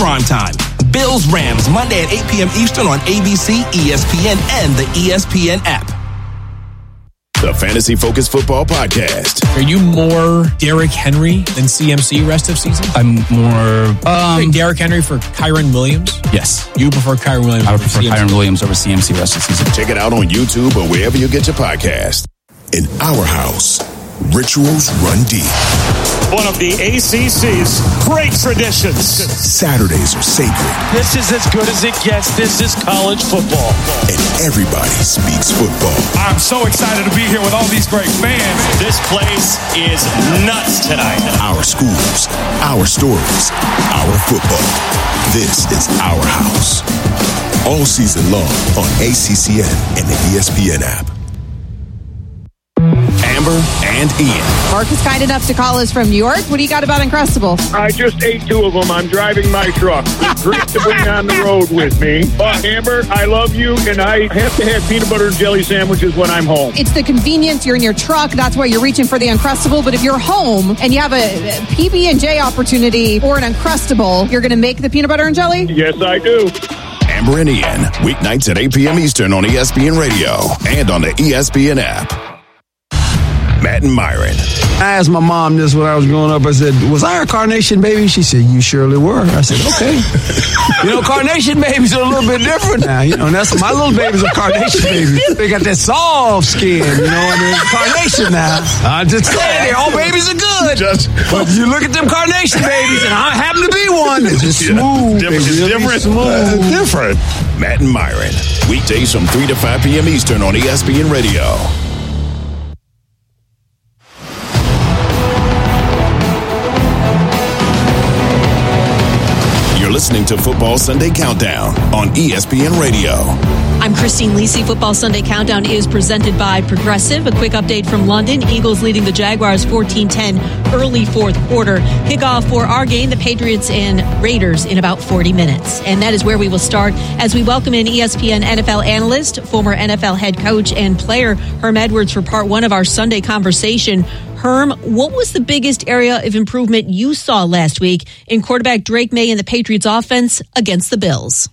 primetime. Bills-Rams, Monday at 8 p.m. Eastern on ABC, ESPN, and the ESPN app. The Fantasy Focus Football Podcast. Are you more Derrick Henry than CMC rest of season? I'm more... Derrick Henry for Kyren Williams? Yes. You prefer Kyren Williams I would over prefer CMC? Kyren Williams over CMC rest of season. Check it out on YouTube or wherever you get your podcast. In our house, rituals run deep. One of the ACC's great traditions. Saturdays are sacred. This is as good as it gets. This is college football. And everybody speaks football. I'm so excited to be here with all these great fans. This place is nuts tonight. Our schools, our stories, our football. This is our house. All season long on ACCN and the ESPN app. Amber and Ian. Mark is kind enough to call us from New York. What do you got about Uncrustables? I just ate 2 of them. I'm driving my truck. It's great to bring on the road with me. But Amber, I love you, and I have to have peanut butter and jelly sandwiches when I'm home. It's the convenience. You're in your truck. That's why you're reaching for the Uncrustable. But if you're home and you have a PB&J opportunity or an Uncrustable, you're going to make the peanut butter and jelly? Yes, I do. Amber and Ian, weeknights at 8 p.m. Eastern on ESPN Radio and on the ESPN app. Matt and Myron. I asked my mom this when I was growing up. I said, was I a carnation baby? She said, you surely were. I said, okay. Carnation babies are a little bit different now. And that's my little babies are carnation babies. They got that soft skin, carnation now. I just say all babies are good. But you look at them carnation babies, and I happen to be one. They're just smooth. Different. Matt and Myron. Weekdays from 3 to 5 p.m. Eastern on ESPN Radio. Listening to Football Sunday Countdown on ESPN Radio. I'm Christine Lisi. Football Sunday Countdown is presented by Progressive. A quick update from London. Eagles leading the Jaguars 14-10 early fourth quarter. Kickoff for our game, the Patriots and Raiders, in about 40 minutes. And that is where we will start as we welcome in ESPN NFL analyst, former NFL head coach and player Herm Edwards for part 1 of our Sunday conversation. Herm, what was the biggest area of improvement you saw last week in quarterback Drake May and the Patriots offense against the Bills?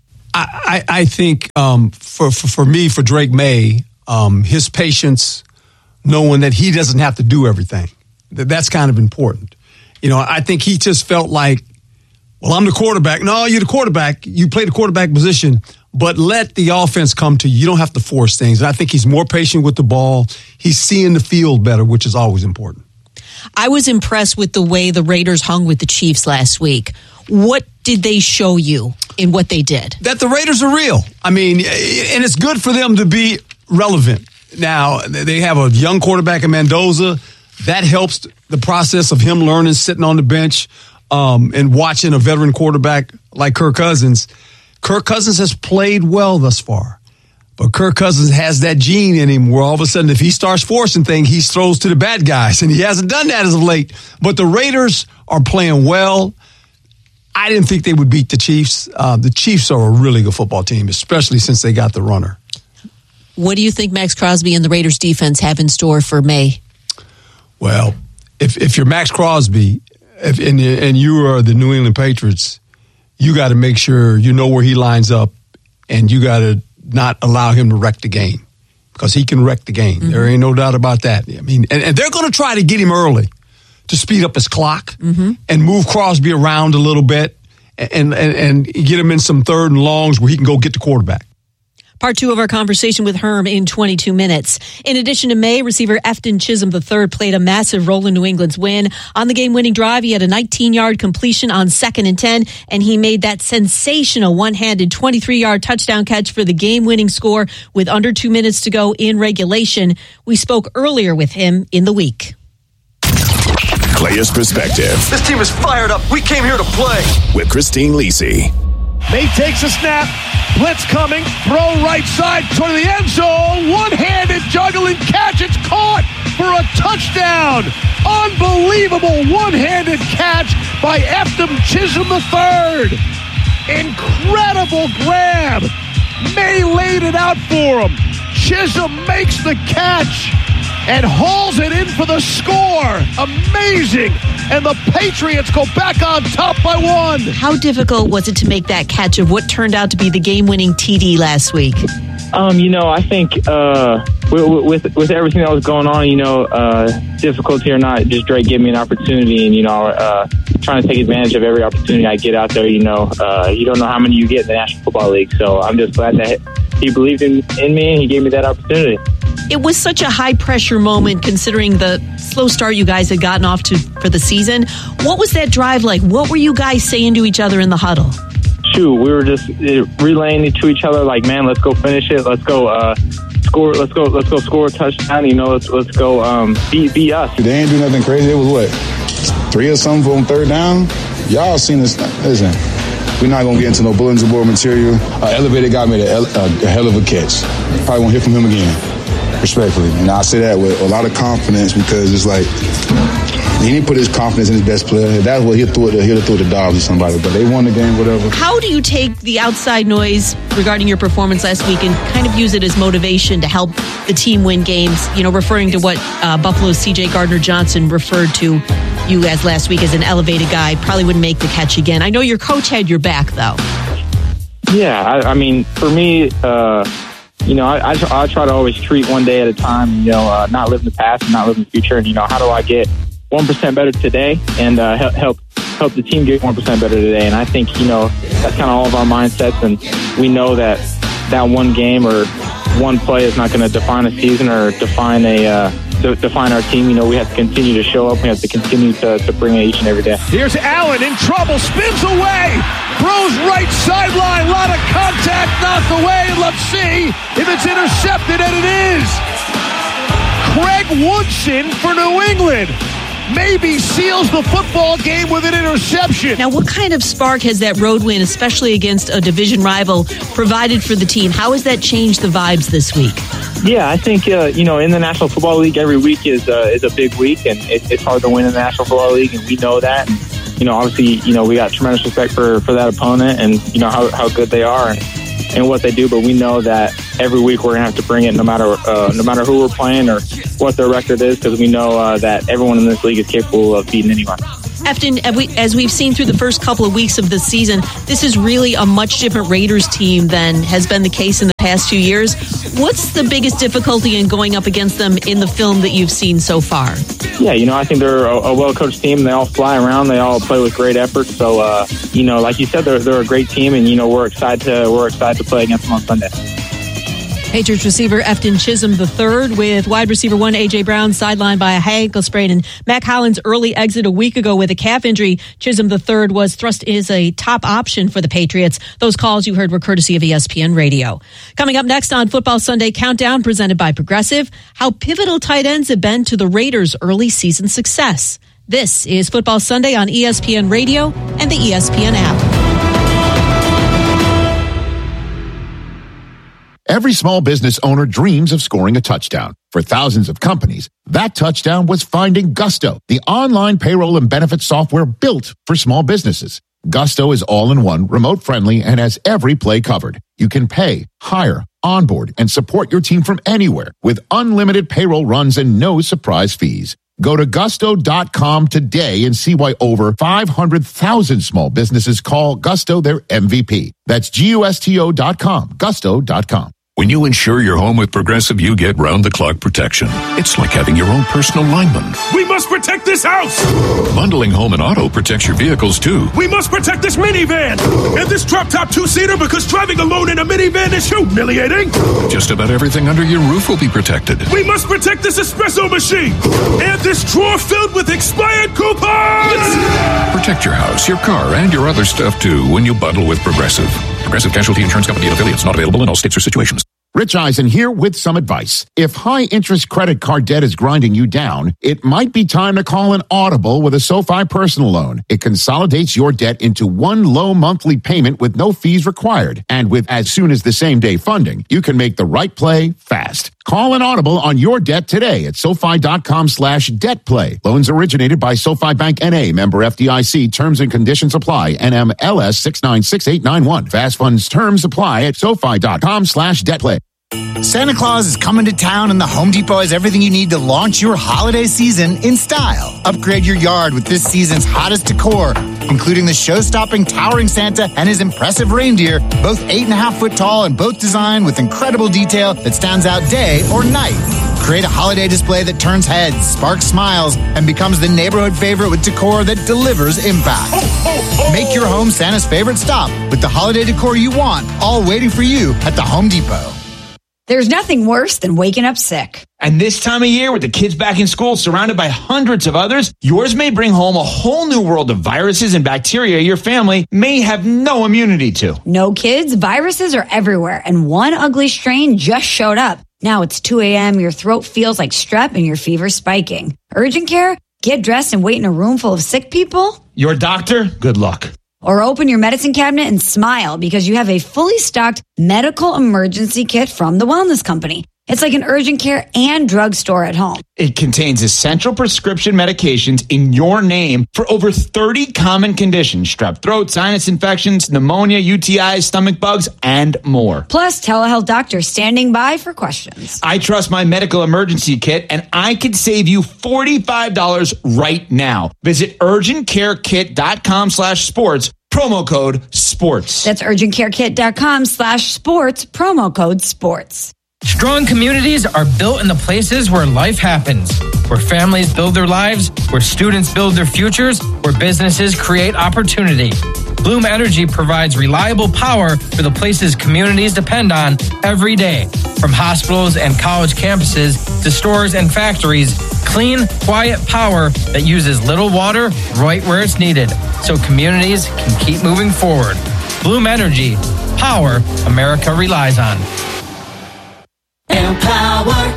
I think for me, for Drake May, his patience, knowing that he doesn't have to do everything, that's kind of important. I think he just felt like, well, I'm the quarterback. No, you're the quarterback. You play the quarterback position, but let the offense come to you. You don't have to force things. And I think he's more patient with the ball. He's seeing the field better, which is always important. I was impressed with the way the Raiders hung with the Chiefs last week. What did they show you in what they did? That the Raiders are real. I mean, and it's good for them to be relevant. Now, they have a young quarterback in Mendoza. That helps the process of him learning, sitting on the bench, and watching a veteran quarterback like Kirk Cousins. Kirk Cousins has played well thus far. But Kirk Cousins has that gene in him where all of a sudden if he starts forcing things, he throws to the bad guys. And he hasn't done that as of late. But the Raiders are playing well. I didn't think they would beat the Chiefs. The Chiefs are a really good football team, especially since they got the runner. What do you think Max Crosby and the Raiders defense have in store for May? Well, if you're Max Crosby and you are the New England Patriots, you got to make sure you know where he lines up, and you got to not allow him to wreck the game, because he can wreck the game. Mm-hmm. There ain't no doubt about that. I mean, and they're going to try to get him early to speed up his clock and move Crosby around a little bit and get him in some third and longs where he can go get the quarterback. Part 2 of our conversation with Herm in 22 minutes. In addition to May, receiver Efton Chisholm III played a massive role in New England's win. On the game-winning drive, he had a 19-yard completion on 2nd and 10, and he made that sensational one-handed 23-yard touchdown catch for the game-winning score with under 2 minutes to go in regulation. We spoke earlier with him in the week. Player's Perspective. This team is fired up. We came here to play. With Christine Lisi. May takes a snap. Blitz coming. Throw right side toward the end zone. One-handed juggling catch. It's caught for a touchdown. Unbelievable one-handed catch by Efton Chisholm III. Incredible grab. May laid it out for him. Chisholm makes the catch. and hauls it in for the score. Amazing. And the Patriots go back on top by 1. How difficult was it to make that catch of what turned out to be the game-winning TD last week? I think with everything that was going on, difficulty or not, just Drake gave me an opportunity, and trying to take advantage of every opportunity I get out there. You don't know how many you get in the National Football League, so I'm just glad that he believed in me and he gave me that opportunity. It was such a high-pressure moment considering the slow start you guys had gotten off to for the season. What was that drive like? What were you guys saying to each other in the huddle? Shoot, we were just relaying it to each other like, man, let's go finish it. Let's go score. Let's go score a touchdown. Let's go beat us. They ain't do nothing crazy. It was 3 or something on 3rd down. Y'all seen this. Listen, we're not gonna get into no bulletin board material. Elevator guy made a hell of a catch. Probably won't hear from him again, respectfully. And I say that with a lot of confidence because it's like he didn't put his confidence in his best player. If that's what he'd have threw the Dobbs or somebody. But they won the game, whatever. How do you take the outside noise regarding your performance last week and kind of use it as motivation to help the team win games? Referring to what Buffalo's C.J. Gardner-Johnson referred to you as last week as an elevated guy, probably wouldn't make the catch again. I know your coach had your back, though. Yeah, for me, I try to always treat one day at a time, not live in the past and not live in the future. And, how do I get 1% better today and help the team get 1% better today? And I think, that's kind of all of our mindsets. And we know that one game or one play is not going to define a season or define our team. We have to continue to show up. We have to continue to bring it each and every day. Here's Allen in trouble, spins away, throws right sideline, lot of contact, knocked away. Let's see if it's intercepted, and it is. Craig Woodson for New England maybe seals the football game with an interception. Now, what kind of spark has that road win, especially against a division rival, provided for the team? How has that changed the vibes this week? Yeah, I think, in the National Football League, every week is a big week, and it's hard to win in the National Football League, and we know that. And, obviously, we got tremendous respect for that opponent and, how good they are and what they do, but we know that every week we're going to have to bring it no matter who we're playing or what their record is, because we know that everyone in this league is capable of beating anyone. Efton, as we've seen through the first couple of weeks of this season, this is really a much different Raiders team than has been the case in the past 2 years. What's the biggest difficulty in going up against them in the film that you've seen so far? Yeah, I think they're a well-coached team. They all fly around. They all play with great effort. So, like you said, they're a great team, and we're excited to play against them on Sunday. Patriots receiver Efton Chisholm III with wide receiver 1 A.J. Brown sidelined by a high ankle sprain, and Mack Hollins' early exit a week ago with a calf injury. Chisholm III was thrust as a top option for the Patriots. Those calls you heard were courtesy of ESPN Radio. Coming up next on Football Sunday Countdown, presented by Progressive, how pivotal tight ends have been to the Raiders' early season success. This is Football Sunday on ESPN Radio and the ESPN app. Every small business owner dreams of scoring a touchdown. For thousands of companies, that touchdown was finding Gusto, the online payroll and benefits software built for small businesses. Gusto is all-in-one, remote-friendly, and has every play covered. You can pay, hire, onboard, and support your team from anywhere with unlimited payroll runs and no surprise fees. Go to gusto.com today and see why over 500,000 small businesses call Gusto their MVP. That's GUSTO.com, gusto.com. When you insure your home with Progressive, you get round-the-clock protection. It's like having your own personal lineman. We must protect this house! Bundling home and auto protects your vehicles, too. We must protect this minivan! And this drop-top two-seater, because driving alone in a minivan is humiliating! Just about everything under your roof will be protected. We must protect this espresso machine! And this drawer filled with expired coupons! Protect your house, your car, and your other stuff, too, when you bundle with Progressive. Progressive Casualty Insurance Company and affiliates. Not available in all states or situations. Rich Eisen here with some advice. If high-interest credit card debt is grinding you down, it might be time to call an Audible with a SoFi personal loan. It consolidates your debt into one low monthly payment with no fees required. And with as soon as the same-day funding, you can make the right play fast. Call an Audible on your debt today at SoFi.com/debtplay. Loans originated by SoFi Bank N.A., member FDIC. Terms and conditions apply. NMLS 696891. Fast funds terms apply at SoFi.com/debtplay. Santa Claus is coming to town, and the Home Depot has everything you need to launch your holiday season in style. Upgrade your yard with this season's hottest decor, including the show-stopping towering Santa and his impressive reindeer, both 8.5 foot tall and both designed with incredible detail that stands out day or night. Create a holiday display that turns heads, sparks smiles, and becomes the neighborhood favorite with decor that delivers impact. Make your home Santa's favorite stop with the holiday decor you want, all waiting for you at the Home Depot. There's nothing worse than waking up sick. And this time of year, with the kids back in school, surrounded by hundreds of others, yours may bring home a whole new world of viruses and bacteria your family may have no immunity to. No, kids, viruses are everywhere, and one ugly strain just showed up. Now it's 2 a.m., your throat feels like strep, and your fever's spiking. Urgent care? Get dressed and wait in a room full of sick people? Your doctor? Good luck. Or open your medicine cabinet and smile because you have a fully stocked medical emergency kit from the Wellness Company. It's like an urgent care and drugstore at home. It contains essential prescription medications in your name for over 30 common conditions: strep throat, sinus infections, pneumonia, UTIs, stomach bugs, and more. Plus, telehealth doctors standing by for questions. I trust my medical emergency kit, and I could save you $45 right now. Visit urgentcarekit.com/sports, promo code SPORTS. That's urgentcarekit.com/sports, promo code SPORTS. Strong communities are built in the places where life happens, where families build their lives, where students build their futures, where businesses create opportunity. Bloom Energy provides reliable power for the places communities depend on every day. From hospitals and college campuses to stores and factories, clean, quiet power that uses little water right where it's needed, so communities can keep moving forward. Bloom Energy, power America relies on. Empower.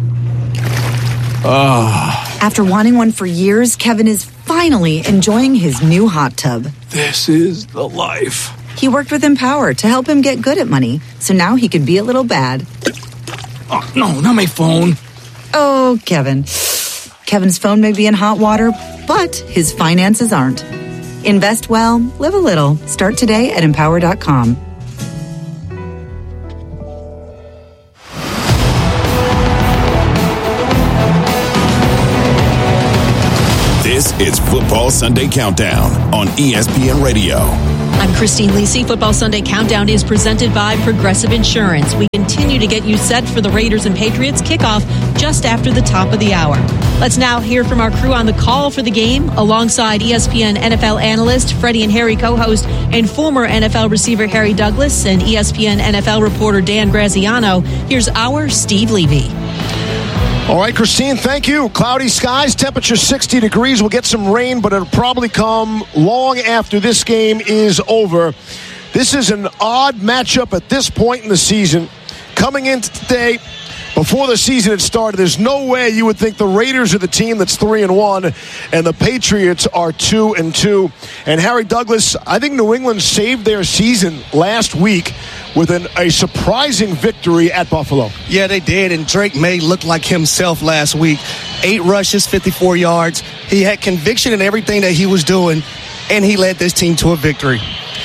After wanting one for years, Kevin is finally enjoying his new hot tub. This is the life. He worked with Empower to help him get good at money, so now he can be a little bad. Oh, no, not my phone. Oh, Kevin. Kevin's phone may be in hot water, but his finances aren't. Invest well, live a little. Start today at Empower.com. This is Football Sunday Countdown on ESPN Radio. I'm Christine Lisi. Football Sunday Countdown is presented by Progressive Insurance. We continue to get you set for the Raiders and Patriots kickoff just after the top of the hour. Let's now hear from our crew on the call for the game, alongside ESPN NFL analyst Freddie and Harry co-host and former NFL receiver Harry Douglas and ESPN NFL reporter Dan Graziano. Here's our Steve Levy. All right, Christine, thank you. Cloudy skies, temperature 60 degrees. We'll get some rain, but it'll probably come long after this game is over. This is an odd matchup at this point in the season. Coming into today, before the season had started, there's no way you would think the Raiders are the team that's 3-1 and the Patriots are 2-2. And Harry Douglas, I think New England saved their season last week with a surprising victory at Buffalo. Yeah, they did, and Drake May looked like himself last week. 8 rushes, 54 yards. He had conviction in everything that he was doing, and he led this team to a victory.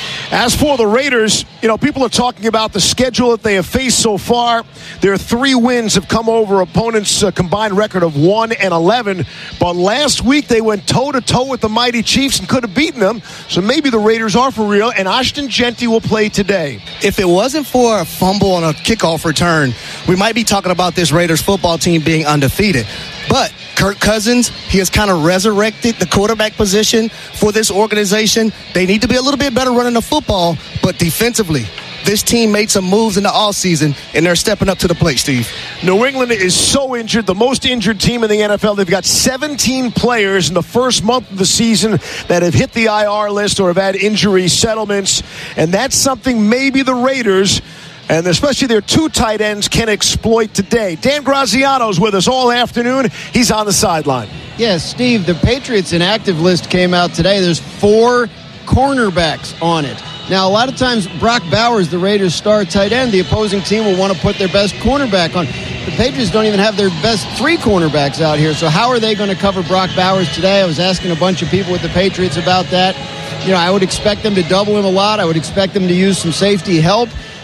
As for the Raiders, people are talking about the schedule that they have faced so far. Their 3 wins have come over opponents' combined record of 1-11. But last week they went toe-to-toe with the mighty Chiefs and could have beaten them. So maybe the Raiders are for real, and Ashton Jeanty will play today. If it wasn't for a fumble on a kickoff return, we might be talking about this Raiders football team being undefeated. But Kirk Cousins, he has kind of resurrected the quarterback position for this organization. They need to be a little bit better running the football, but defensively, this team made some moves in the offseason, and they're stepping up to the plate, Steve. New England is so injured, the most injured team in the NFL. They've got 17 players in the first month of the season that have hit the IR list or have had injury settlements, and that's something maybe the Raiders, and especially their 2 tight ends, can exploit today. Dan Graziano's with us all afternoon. He's on the sideline. Yes, Steve, the Patriots inactive list came out today. There's 4 cornerbacks on it. Now, a lot of times, Brock Bowers, the Raiders' star tight end, the opposing team will want to put their best cornerback on. The Patriots don't even have their best 3 cornerbacks out here, so how are they going to cover Brock Bowers today? I was asking a bunch of people with the Patriots about that. I would expect them to double him a lot. I would expect them to use some safety help.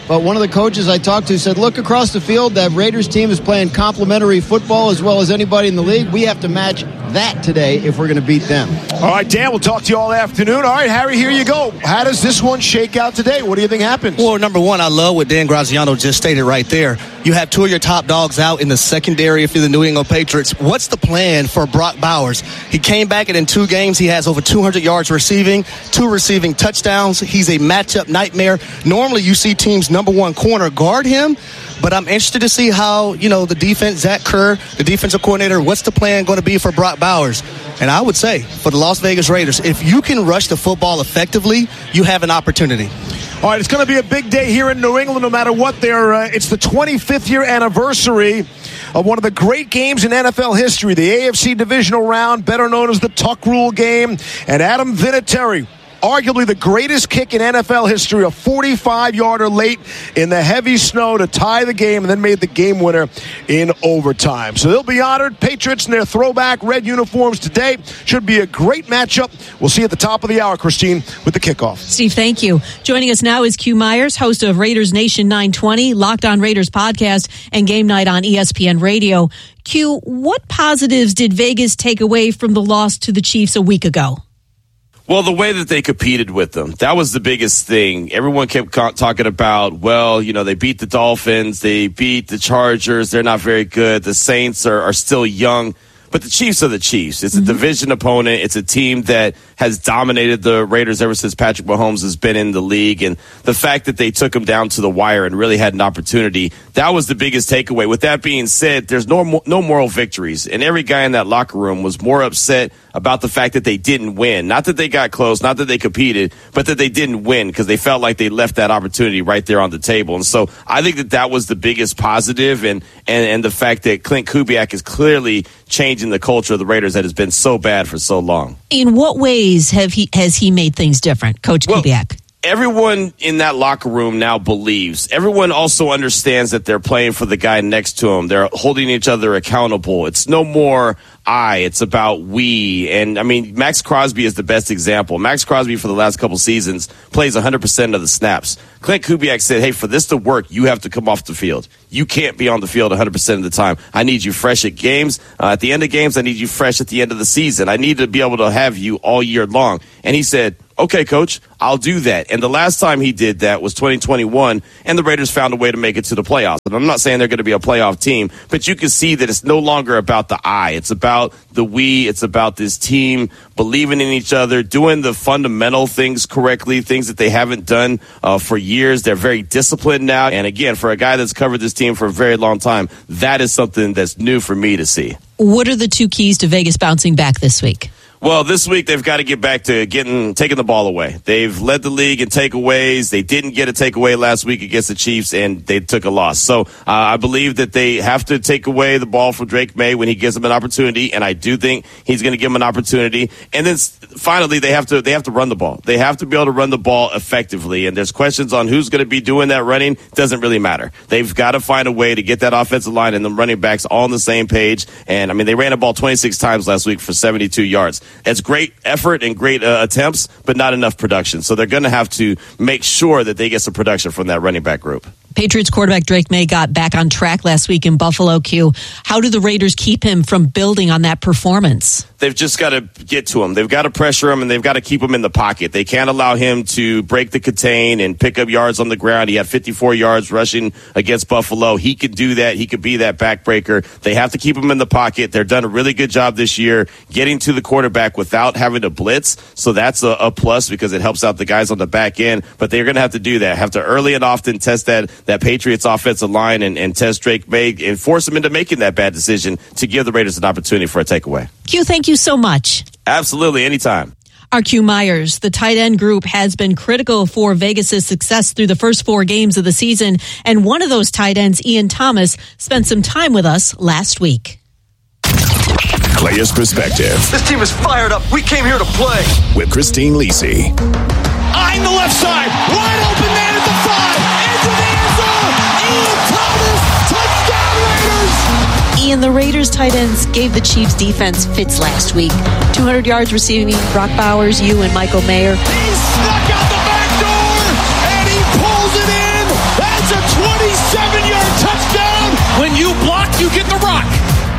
but one of the coaches I talked to said, look across the field, that Raiders team is playing complementary football as well as anybody in the league. We have to match that today if we're going to beat them. All right, Dan, we'll talk to you all afternoon. All right, Harry, here you go. How does this one shake out today? What do you think happens? Well, number one, I love what Dan Graziano just stated right there. You have two of your top dogs out in the secondary if you're the New England Patriots. What's the plan for Brock Bowers? He came back, and in 2 games, he has over 200 yards receiving, 2 receiving touchdowns. He's a matchup nightmare. Normally, you see teams' number one corner guard him, but I'm interested to see how, the defense, Zach Kerr, the defensive coordinator, what's the plan going to be for Brock Bowers? And I would say, for the Las Vegas Raiders, if you can rush the football effectively, you have an opportunity. All right, it's going to be a big day here in New England, no matter what. It's the 25th year anniversary of one of the great games in NFL history, the AFC Divisional Round, better known as the Tuck Rule game. And Adam Vinatieri, arguably the greatest kick in NFL history, a 45-yarder late in the heavy snow to tie the game, and then made the game winner in overtime. So they'll be honored. Patriots in their throwback red uniforms today. Should be a great matchup. We'll see you at the top of the hour, Christine, with the kickoff. Steve, thank you. Joining us now is Q Myers, host of Raiders Nation 920, Locked On Raiders podcast, and Game Night on ESPN Radio. Q, what positives did Vegas take away from the loss to the Chiefs a week ago? Well, the way that they competed with them, that was the biggest thing. Everyone kept talking about, they beat the Dolphins, they beat the Chargers, they're not very good, the Saints are still young. But the Chiefs are the Chiefs. It's a division opponent. It's a team that has dominated the Raiders ever since Patrick Mahomes has been in the league. And the fact that they took them down to the wire and really had an opportunity, that was the biggest takeaway. With that being said, there's no moral victories. And every guy in that locker room was more upset about the fact that they didn't win. Not that they got close, not that they competed, but that they didn't win because they felt like they left that opportunity right there on the table. And so I think that was the biggest positive, and the fact that Clint Kubiak is clearly changing the culture of the Raiders that has been so bad for so long. In what ways has he made things different, Coach Kubiak? Everyone in that locker room now believes. Everyone also understands that they're playing for the guy next to them. They're holding each other accountable. It's no more it's about we. And, Max Crosby is the best example. Max Crosby, for the last couple seasons, plays 100% of the snaps. Clint Kubiak said, hey, for this to work, you have to come off the field. You can't be on the field 100% of the time. I need you fresh at games. At the end of games, I need you fresh at the end of the season. I need to be able to have you all year long. And he said, okay, Coach, I'll do that. And the last time he did that was 2021, and the Raiders found a way to make it to the playoffs. And I'm not saying they're going to be a playoff team, but you can see that it's no longer about the I. It's about the we. It's about this team believing in each other, doing the fundamental things correctly, things that they haven't done for years. They're very disciplined now. And again, for a guy that's covered this team for a very long time, that is something that's new for me to see. What are the 2 keys to Vegas bouncing back this week? Well, this week they've got to get back to taking the ball away. They've led the league in takeaways. They didn't get a takeaway last week against the Chiefs, and they took a loss. So I believe that they have to take away the ball from Drake May when he gives them an opportunity, and I do think he's going to give them an opportunity. And then finally, they have to run the ball. They have to be able to run the ball effectively. And there's questions on who's going to be doing that running. Doesn't really matter. They've got to find a way to get that offensive line and the running backs all on the same page. And they ran the ball 26 times last week for 72 yards. It's great effort and great attempts, but not enough production. So they're going to have to make sure that they get some production from that running back group. Patriots quarterback Drake May got back on track last week in Buffalo, Q. How do the Raiders keep him from building on that performance? They've just got to get to him. They've got to pressure him, and they've got to keep him in the pocket. They can't allow him to break the contain and pick up yards on the ground. He had 54 yards rushing against Buffalo. He could do that. He could be that backbreaker. They have to keep him in the pocket. They've done a really good job this year getting to the quarterback without having to blitz. So that's a plus because it helps out the guys on the back end. But they're going to have to do that. Have to early and often test that Patriots offensive line and test Drake May and force him into making that bad decision to give the Raiders an opportunity for a takeaway. Q, thank you so much. Absolutely, anytime. Our Q Myers, the tight end group has been critical for Vegas' success through the first 4 games of the season, and one of those tight ends, Ian Thomas, spent some time with us last week. Players' Perspective. This team is fired up. We came here to play. With Christine Lisi. Eyeing the left side. Wide open man at the 5. Into the end zone. Ian Thomas. Touchdown Raiders. Ian, the Raiders tight ends gave the Chiefs defense fits last week. 200 yards receiving, Brock Bowers, you, and Michael Mayer. He snuck out the back door, and he pulls it in. That's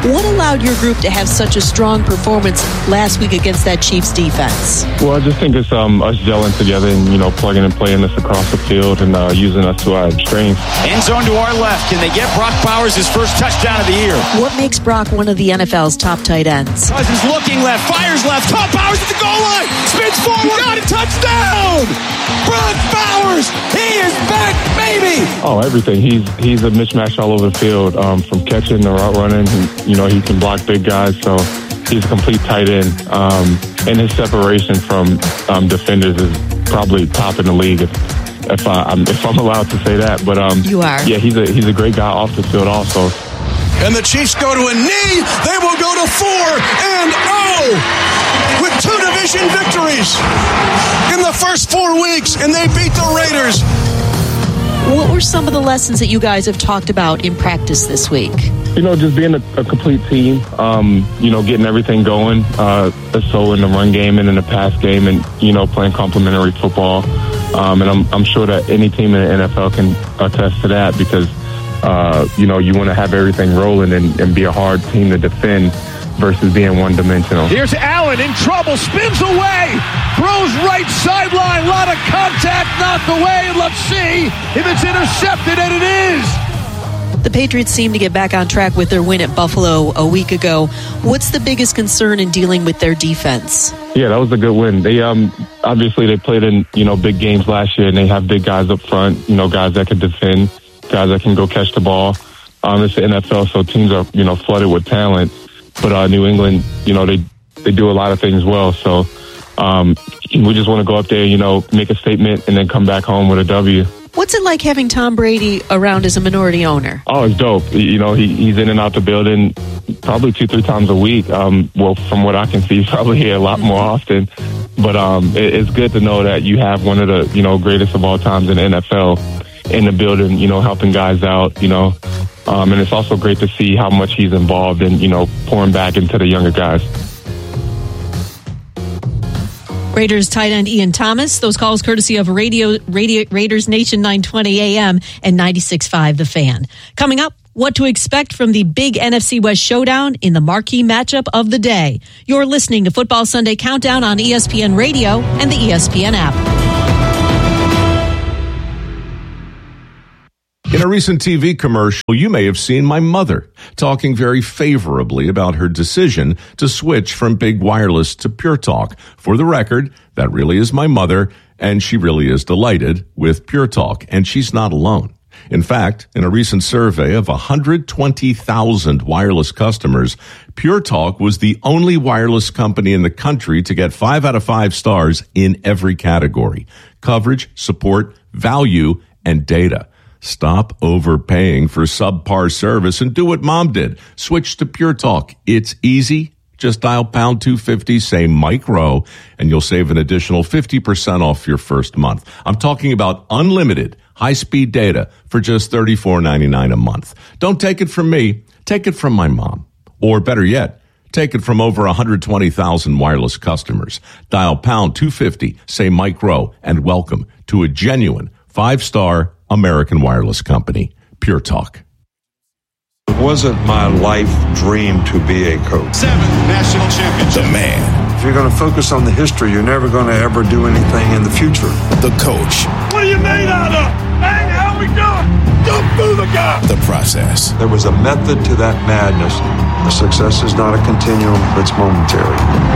What allowed your group to have such a strong performance last week against that Chiefs defense? Well, I just think it's us gelling together and, plugging and playing us across the field and using us to our strengths. End zone to our left. Can they get Brock Bowers his first touchdown of the year? What makes Brock one of the NFL's top tight ends? Cousins looking left, fires left, caught Bowers at the goal line, spins forward, got a touchdown! Brock Bowers, he is back, baby! Oh, everything. He's a mismatch all over the field, from catching to route running. He can block big guys, so he's a complete tight end. And his separation from defenders is probably top in the league, if I'm allowed to say that. But you are. Yeah, he's a great guy off the field also. And the Chiefs go to a knee. They will go to 4-0 with 2 division victories in the first 4 weeks, and they beat the Raiders. What were some of the lessons that you guys have talked about in practice this week? Just being a complete team, getting everything going, so in the run game and in the pass game and, playing complementary football. And I'm sure that any team in the NFL can attest to that because, you want to have everything rolling and be a hard team to defend versus being one-dimensional. Here's Allen in trouble, spins away, throws right sideline, lot of contact, knocked away, and let's see if it's intercepted, and it is. The Patriots seem to get back on track with their win at Buffalo a week ago. What's the biggest concern in dealing with their defense? Yeah, that was a good win. They obviously they played in big games last year, and they have big guys up front. Guys that can defend, guys that can go catch the ball. It's the NFL, so teams are flooded with talent. But New England, they do a lot of things well. So we just want to go up there, make a statement, and then come back home with a W. What's it like having Tom Brady around as a minority owner? Oh, it's dope. He's in and out the building probably 2-3 times a week. Well, from what I can see, he's probably here a lot more often. But it's good to know that you have one of the greatest of all times in the NFL in the building, helping guys out, and it's also great to see how much he's involved in, pouring back into the younger guys. Raiders tight end Ian Thomas. Those calls courtesy of Raiders Nation 920 AM and 96.5 The Fan. Coming up, what to expect from the big NFC West showdown in the marquee matchup of the day. You're listening to Football Sunday Countdown on ESPN Radio and the ESPN app. In a recent TV commercial, you may have seen my mother talking very favorably about her decision to switch from big wireless to Pure Talk. For the record, that really is my mother, and she really is delighted with Pure Talk, and she's not alone. In fact, in a recent survey of 120,000 wireless customers, Pure Talk was the only wireless company in the country to get 5 out of 5 stars in every category: coverage, support, value, and data. Stop overpaying for subpar service and do what Mom did. Switch to Pure Talk. It's easy. Just dial pound 250, say Mike Rowe, and you'll save an additional 50% off your first month. I'm talking about unlimited high-speed data for just $34.99 a month. Don't take it from me. Take it from my mom. Or better yet, take it from over 120,000 wireless customers. Dial pound 250, say Mike Rowe, and welcome to a genuine 5-star American wireless company, Pure Talk. It wasn't my life dream to be a coach. 7 national championships. The man. If you're going to focus on the history, you're never going to ever do anything in the future. The coach. What are you made out of? Hey, how we doing? Don't boo the guy. The process. There was a method to that madness. The success is not a continuum, it's momentary.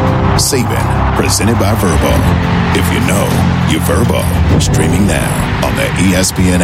Saban, presented by Verbo. If you know, you Verbo. Streaming now on the ESPN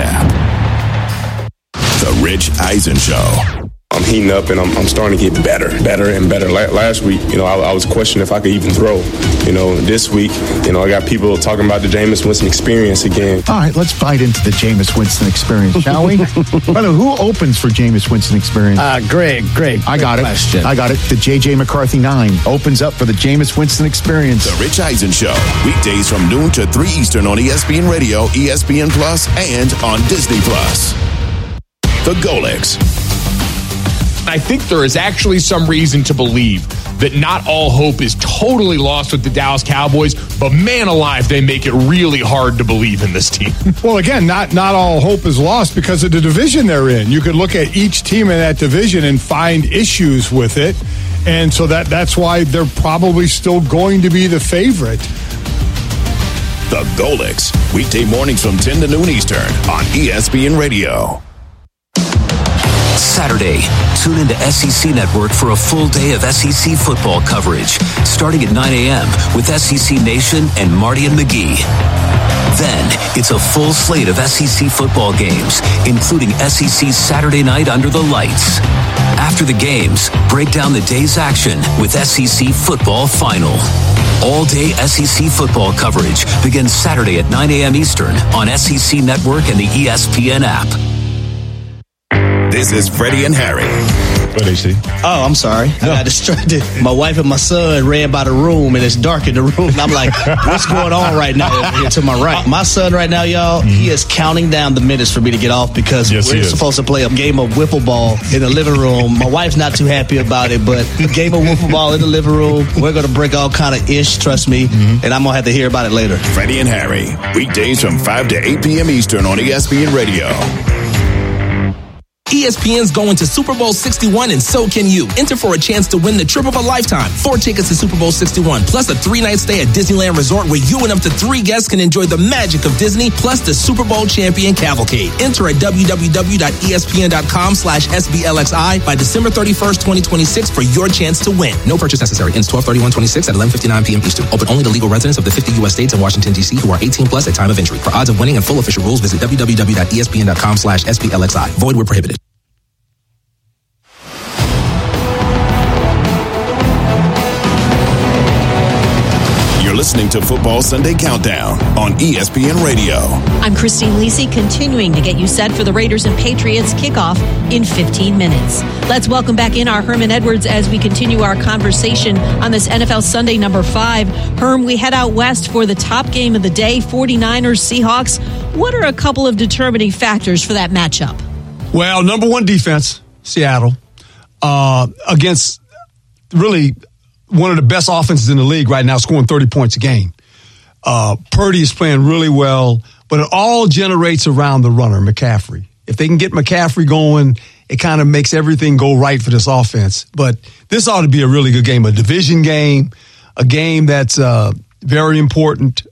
app. The Rich Eisen Show. I'm heating up and I'm starting to get better and better. Last week, I was questioning if I could even throw. This week, I got people talking about the Jameis Winston experience again. All right, let's bite into the Jameis Winston experience, shall we? By the way, who opens for Jameis Winston experience? Greg. I got it. Question. I got it. The J.J. McCarthy 9 opens up for the Jameis Winston experience. The Rich Eisen Show. Weekdays from noon to 3 Eastern on ESPN Radio, ESPN Plus, and on Disney Plus. The Golix. I think there is actually some reason to believe that not all hope is totally lost with the Dallas Cowboys, but man alive, they make it really hard to believe in this team. Well, again, not all hope is lost because of the division they're in. You could look at each team in that division and find issues with it. And so that's why they're probably still going to be the favorite. The Golix, weekday mornings from 10 to noon Eastern on ESPN Radio. Saturday, tune into SEC Network for a full day of SEC football coverage, starting at 9 a.m. with SEC Nation and Marty and McGee. Then, it's a full slate of SEC football games, including SEC's Saturday night Under the Lights. After the games, break down the day's action with SEC Football Final. All-day SEC football coverage begins Saturday at 9 a.m. Eastern on SEC Network and the ESPN app. This is Freddie and Harry. What they see? Oh, I'm sorry. I got distracted. My wife and my son ran by the room, and it's dark in the room. And I'm like, what's going on right now over here to my right? My son right now, y'all, he is counting down the minutes for me to get off because we're supposed to play a game of wiffle ball in the living room. My wife's not too happy about it, but a game of wiffle ball in the living room, we're going to break all kind of ish, trust me, and I'm going to have to hear about it later. Freddie and Harry, weekdays from 5 to 8 p.m. Eastern on ESPN Radio. ESPN's going to Super Bowl 61 and so can you. Enter for a chance to win the trip of a lifetime. 4 tickets to Super Bowl 61 plus a 3-night stay at Disneyland Resort where you and up to 3 guests can enjoy the magic of Disney plus the Super Bowl champion cavalcade. Enter at www.espn.com/SBLXI by December 31st, 2026 for your chance to win. No purchase necessary. Ends 12/31/26 at 11:59 p.m. Eastern. Open only to legal residents of the 50 U.S. states and Washington, D.C. who are 18 plus at time of entry. For odds of winning and full official rules, visit www.espn.com/SBLXI. Void where prohibited. Listening to Football Sunday Countdown on ESPN Radio. I'm Christine Lisi, continuing to get you set for the Raiders and Patriots kickoff in 15 minutes. Let's welcome back in our Herman Edwards as we continue our conversation on this NFL Sunday number 5. Herm, we head out west for the top game of the day, 49ers Seahawks. What are a couple of determining factors for that matchup? Well, number one defense, Seattle, against really one of the best offenses in the league right now, scoring 30 points a game. Purdy is playing really well, but it all generates around the runner, McCaffrey. If they can get McCaffrey going, it kind of makes everything go right for this offense. But this ought to be a really good game, a division game, a game that's very important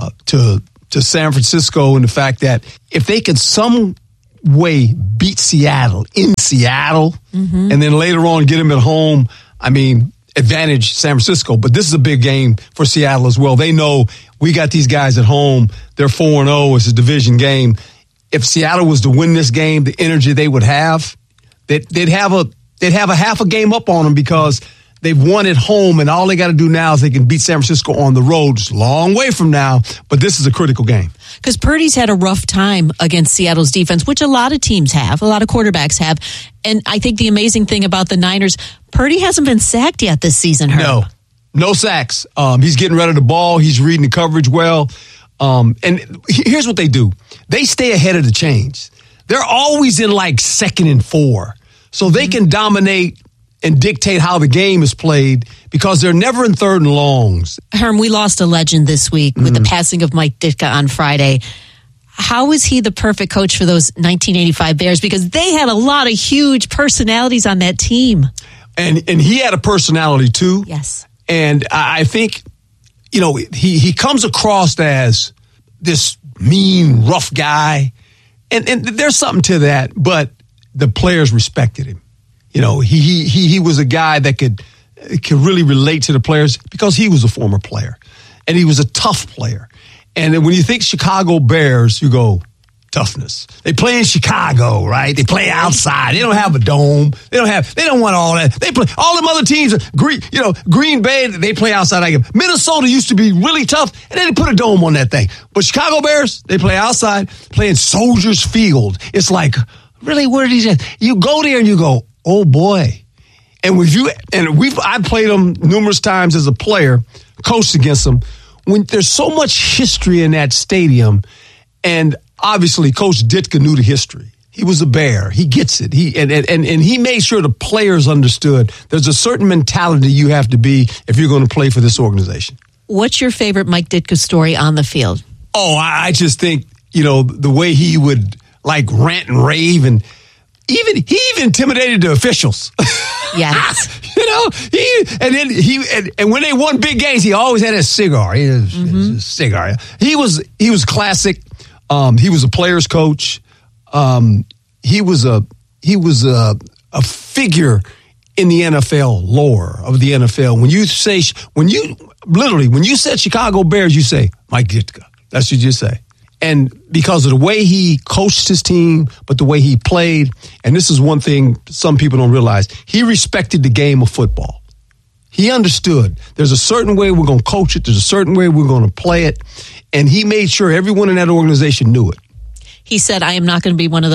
to San Francisco in the fact that if they could some way beat Seattle in Seattle and then later on get them at home, I mean, advantage San Francisco, but this is a big game for Seattle as well. They know we got these guys at home. They're 4-0. It's a division game. If Seattle was to win this game, the energy they would have, they'd have a half a game up on them because they've won at home, and all they got to do now is they can beat San Francisco on the road. It's a long way from now, but this is a critical game. Because Purdy's had a rough time against Seattle's defense, which a lot of teams have, a lot of quarterbacks have. And I think the amazing thing about the Niners, Purdy hasn't been sacked yet this season, Herb. No sacks. He's getting rid of the ball. He's reading the coverage well. And here's what they do. They stay ahead of the chains. They're always in like 2nd and 4. So they can dominate and dictate how the game is played because they're never in 3rd and longs. Herm, we lost a legend this week with the passing of Mike Ditka on Friday. How is he the perfect coach for those 1985 Bears? Because they had a lot of huge personalities on that team. And he had a personality too. Yes. And I think, you know, he comes across as this mean, rough guy. And there's something to that, but the players respected him. You know, he was a guy that could really relate to the players because he was a former player. And he was a tough player. And when you think Chicago Bears, you go, toughness. They play in Chicago, right? They play outside. They don't have a dome. They don't want all that. They play all them other teams. Green Bay, they play outside. Minnesota used to be really tough, and then they put a dome on that thing. But Chicago Bears, they play outside, play in Soldiers Field. It's like, really, where are these at? You go there and you go, oh boy. And I played them numerous times as a player, coached against them. When there's so much history in that stadium, and obviously Coach Ditka knew the history. He was a Bear. He gets it. And he made sure the players understood there's a certain mentality you have to be if you're going to play for this organization. What's your favorite Mike Ditka story on the field? Oh, I just think, the way he would like rant and rave, and he even intimidated the officials. Yes. And when they won big games, he always had a cigar. A cigar. He was classic. He was a player's coach. He was a figure in the NFL lore of the NFL. When you said Chicago Bears, you say Mike Ditka. That's what you say. And because of the way he coached his team, but the way he played, and this is one thing some people don't realize, he respected the game of football. He understood there's a certain way we're going to coach it, there's a certain way we're going to play it, and he made sure everyone in that organization knew it. He said, I would not be one of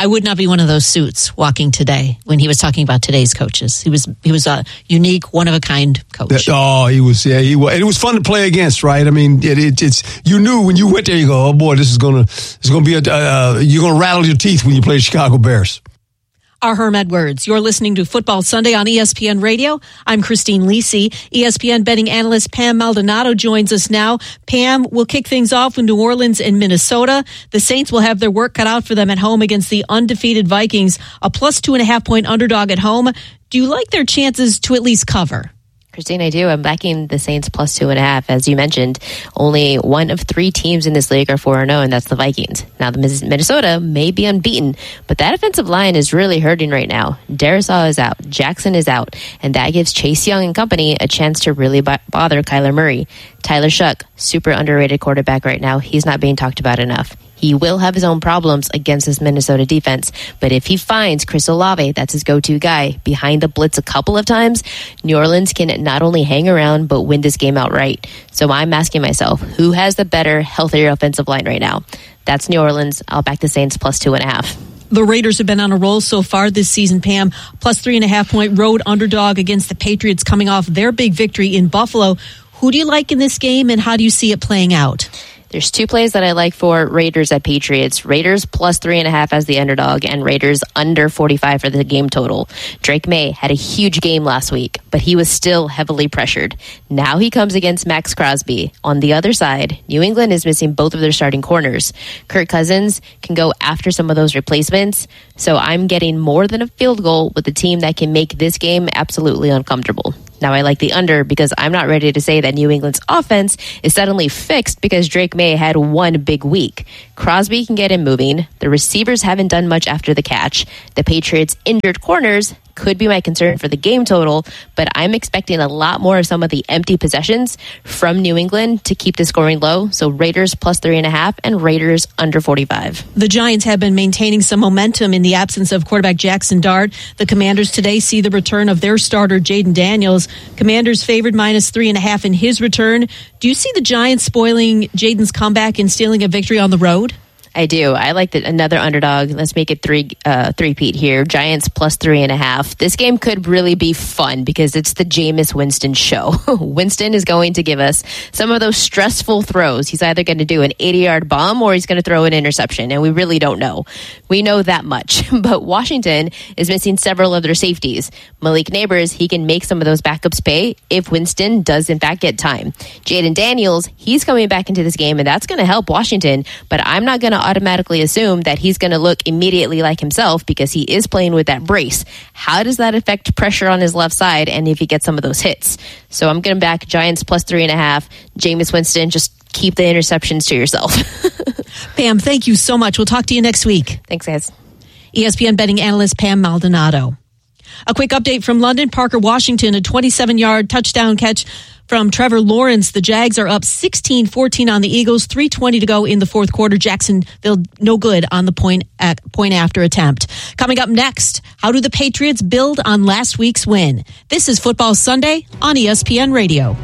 those suits walking today when he was talking about today's coaches. He was a unique, one-of-a-kind coach. He was. And it was fun to play against, right? I mean, it's you knew when you went there, you go, oh boy, this is going to be you're going to rattle your teeth when you play the Chicago Bears. Our Herm Edwards. You're listening to Football Sunday on ESPN Radio. I'm Christine Lisi. ESPN betting analyst Pam Maldonado joins us now. Pam, we'll kick things off with New Orleans and Minnesota. The Saints will have their work cut out for them at home against the undefeated Vikings, a plus 2.5 point underdog at home. Do you like their chances to at least cover? Christine, I do. I'm backing the Saints plus 2.5. As you mentioned, only one of 3 teams in this league are 4-0, and that's the Vikings. Now, the Minnesota may be unbeaten, but that offensive line is really hurting right now. Darisaw is out. Jackson is out, and that gives Chase Young and company a chance to really bother Kyler Murray. Tyler Shuck, super underrated quarterback right now. He's not being talked about enough. He will have his own problems against this Minnesota defense, but if he finds Chris Olave, that's his go-to guy, behind the blitz a couple of times, New Orleans can not only hang around, but win this game outright. So I'm asking myself, who has the better, healthier offensive line right now? That's New Orleans. I'll back the Saints plus 2.5. The Raiders have been on a roll so far this season, Pam. Plus 3.5 point road underdog against the Patriots coming off their big victory in Buffalo. Who do you like in this game, and how do you see it playing out? There's 2 plays that I like for Raiders at Patriots. Raiders plus 3.5 as the underdog, and Raiders under 45 for the game total. Drake May had a huge game last week, but he was still heavily pressured. Now he comes against Max Crosby. On the other side, New England is missing both of their starting corners. Kirk Cousins can go after some of those replacements, so I'm getting more than a field goal with a team that can make this game absolutely uncomfortable. Now, I like the under because I'm not ready to say that New England's offense is suddenly fixed because Drake May had one big week. Crosby can get him moving. The receivers haven't done much after the catch. The Patriots' injured corners could be my concern for the game total, but I'm expecting a lot more of some of the empty possessions from New England to keep the scoring low. So Raiders plus 3.5 and Raiders under 45. The Giants have been maintaining some momentum in the absence of quarterback Jackson Dart. The Commanders today see the return of their starter Jaden Daniels. Commanders favored minus 3.5 in his return. Do you see the Giants spoiling Jaden's comeback and stealing a victory on the road? I do. I like another underdog. Let's make it three-peat here. Giants plus 3.5. This game could really be fun because it's the Jameis Winston show. Winston is going to give us some of those stressful throws. He's either going to do an 80-yard bomb or he's going to throw an interception, and we really don't know. We know that much, but Washington is missing several of their safeties. Malik Neighbors, he can make some of those backups pay if Winston does in fact get time. Jaden Daniels, he's coming back into this game, and that's going to help Washington, but I'm not going to automatically assume that he's going to look immediately like himself because he is playing with that brace. How does that affect pressure on his left side and if he gets some of those hits? So I'm going to back Giants plus 3.5. Jameis Winston, just keep the interceptions to yourself. Pam, thank you so much. We'll talk to you next week. Thanks, guys. ESPN betting analyst Pam Maldonado. A quick update from London. Parker Washington, a 27-yard touchdown catch from Trevor Lawrence. The Jags are up 16-14 on the Eagles. 3:20 to go in the fourth quarter. Jacksonville no good on the point after attempt. Coming up next, how do the Patriots build on last week's win? This is Football Sunday on ESPN Radio.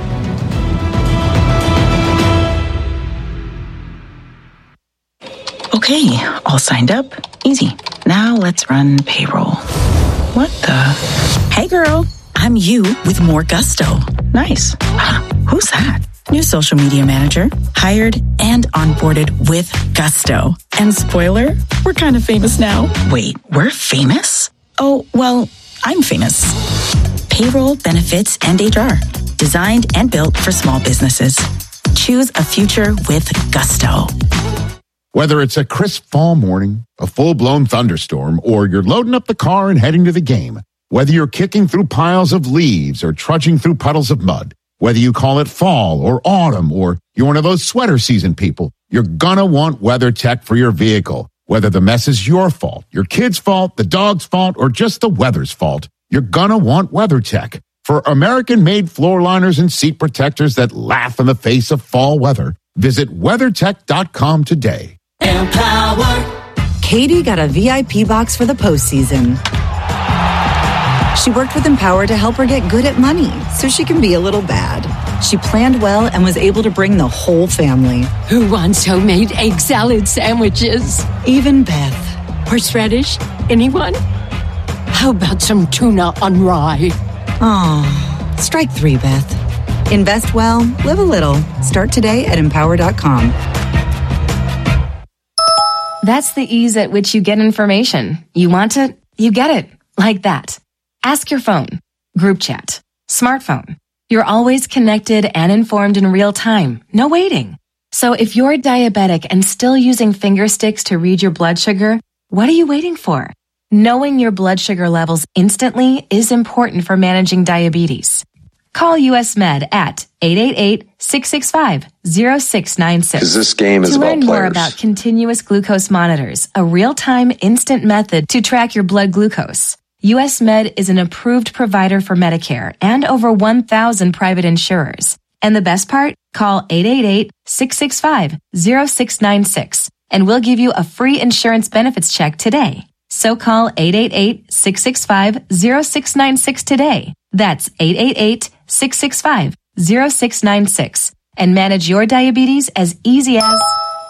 Okay, all signed up. Easy. Now let's run payroll. What the? Hey girl, I'm you with more gusto. Nice. Who's that? New social media manager, hired and onboarded with gusto. And spoiler, we're kind of famous now. Wait, we're famous? Oh, well, I'm famous. Payroll, benefits, and HR. Designed and built for small businesses. Choose a future with gusto. Whether it's a crisp fall morning, a full-blown thunderstorm, or you're loading up the car and heading to the game, whether you're kicking through piles of leaves or trudging through puddles of mud, whether you call it fall or autumn, or you're one of those sweater season people, you're gonna want WeatherTech for your vehicle. Whether the mess is your fault, your kid's fault, the dog's fault, or just the weather's fault, you're gonna want WeatherTech. For American-made floor liners and seat protectors that laugh in the face of fall weather, visit WeatherTech.com today. Empower. Katie got a VIP box for the postseason. She worked with Empower to help her get good at money so she can be a little bad. She planned well and was able to bring the whole family. Who wants homemade egg salad sandwiches? Even Beth. Horseradish? Anyone? How about some tuna on rye? Aw, strike 3, Beth. Invest well, live a little. Start today at Empower.com. That's the ease at which you get information. You want it, you get it. Like that. Ask your phone. Group chat. Smartphone. You're always connected and informed in real time. No waiting. So if you're diabetic and still using finger sticks to read your blood sugar, what are you waiting for? Knowing your blood sugar levels instantly is important for managing diabetes. Call US Med at 888-665-0696. Because this game is to about learn players. more about continuous glucose monitors, a real-time instant method to track your blood glucose. US Med is an approved provider for Medicare and over 1,000 private insurers. And the best part? Call 888-665-0696 and we'll give you a free insurance benefits check today. So call 888-665-0696 today. That's 888-665-0696 and manage your diabetes as easy as...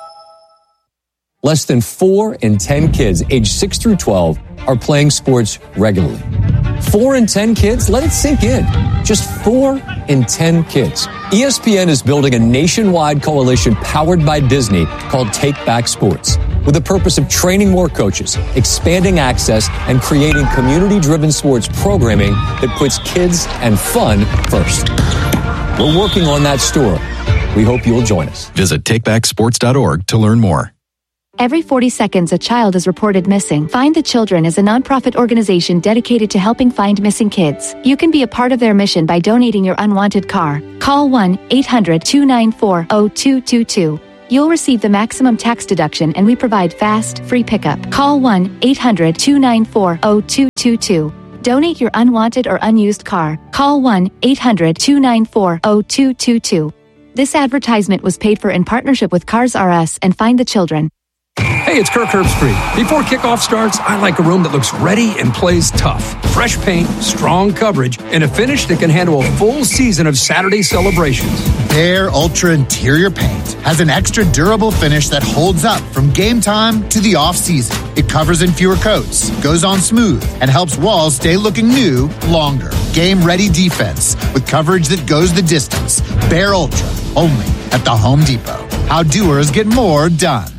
Less than 4 in 10 kids aged 6 through 12 are playing sports regularly. 4 in 10 kids? Let it sink in. Just 4 in 10 kids. ESPN is building a nationwide coalition powered by Disney called Take Back Sports, with the purpose of training more coaches, expanding access, and creating community-driven sports programming that puts kids and fun first. We're working on that story. We hope you'll join us. Visit takebacksports.org to learn more. Every 40 seconds, a child is reported missing. Find the Children is a nonprofit organization dedicated to helping find missing kids. You can be a part of their mission by donating your unwanted car. Call 1-800-294-0222. You'll receive the maximum tax deduction and we provide fast, free pickup. Call 1-800-294-0222. Donate your unwanted or unused car. Call 1-800-294-0222. This advertisement was paid for in partnership with Cars R Us and Find the Children. Hey, it's Kirk Herbstreit. Before kickoff starts, I like a room that looks ready and plays tough. Fresh paint, strong coverage, and a finish that can handle a full season of Saturday celebrations. Behr Ultra Interior Paint has an extra durable finish that holds up from game time to the off-season. It covers in fewer coats, goes on smooth, and helps walls stay looking new longer. Game-ready defense with coverage that goes the distance. Behr Ultra, only at the Home Depot. How doers get more done.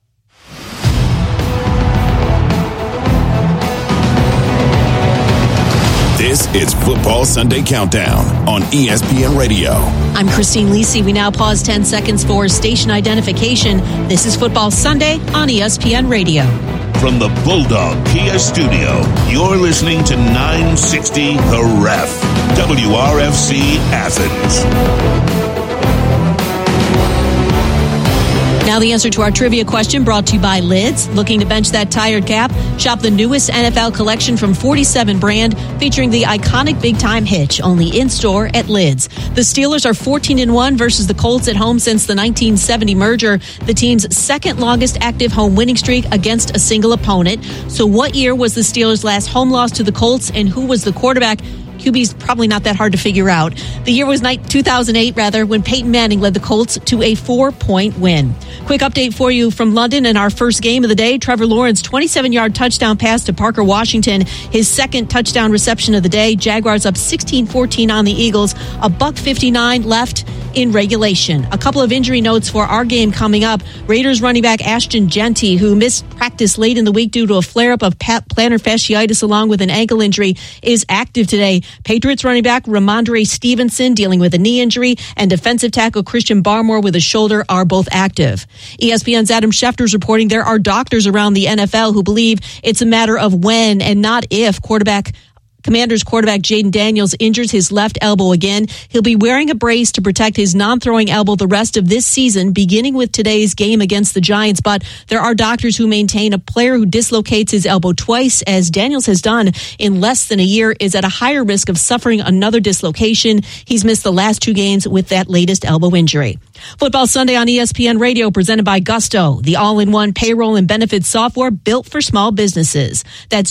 This is Football Sunday Countdown on ESPN Radio. I'm Christine Lisi. We now pause 10 seconds for station identification. This is Football Sunday on ESPN Radio. From the Bulldog Kia studio, you're listening to 960 The Ref, WRFC Athens. Now the answer to our trivia question brought to you by Lids. Looking to bench that tired cap? Shop the newest NFL collection from 47 brand featuring the iconic big time hitch, only in store at Lids. The Steelers are 14-1 versus the Colts at home since the 1970 merger, the team's second longest active home winning streak against a single opponent. So what year was the Steelers' last home loss to the Colts and who was the quarterback? QB's probably not that hard to figure out. The year was 2008, when Peyton Manning led the Colts to a 4-point win. Quick update for you from London in our first game of the day. Trevor Lawrence, 27-yard touchdown pass to Parker Washington, his second touchdown reception of the day. Jaguars up 16-14 on the Eagles. $1:59 left in regulation. A couple of injury notes for our game coming up. Raiders running back Ashton Jeanty, who missed practice late in the week due to a flare-up of plantar fasciitis along with an ankle injury, is active today. Patriots running back Ramondre Stevenson, dealing with a knee injury, and defensive tackle Christian Barmore with a shoulder are both active. ESPN's Adam Schefter is reporting there are doctors around the NFL who believe it's a matter of when and not if Commanders quarterback Jaden Daniels injures his left elbow again. He'll be wearing a brace to protect his non-throwing elbow the rest of this season, beginning with today's game against the Giants. But there are doctors who maintain a player who dislocates his elbow twice, as Daniels has done in less than a year, is at a higher risk of suffering another dislocation. He's missed the last 2 games with that latest elbow injury. Football Sunday on ESPN Radio, presented by Gusto, the all-in-one payroll and benefits software built for small businesses. That's